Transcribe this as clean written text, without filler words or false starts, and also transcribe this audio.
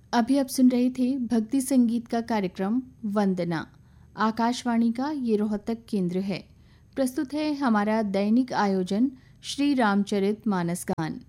अभी आप सुन रहे थे भक्ति संगीत का कार्यक्रम वंदना। आकाशवाणी का ये रोहतक केंद्र है। प्रस्तुत है हमारा दैनिक आयोजन श्री रामचरित मानस गान।